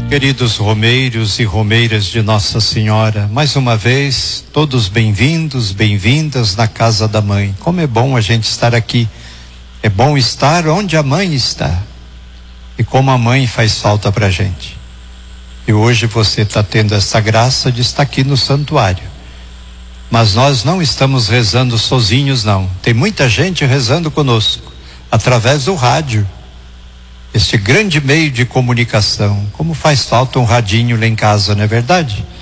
Queridos romeiros e romeiras de Nossa Senhora, mais uma vez, todos bem-vindos, bem-vindas na casa da mãe. Como é bom a gente estar aqui. É bom estar onde a mãe está. E como a mãe faz falta pra gente. E hoje você está tendo essa graça de estar aqui no santuário. Mas nós não estamos rezando sozinhos, não. Tem muita gente rezando conosco, através do rádio. Este grande meio de comunicação. Como faz falta um radinho lá em casa, não é verdade?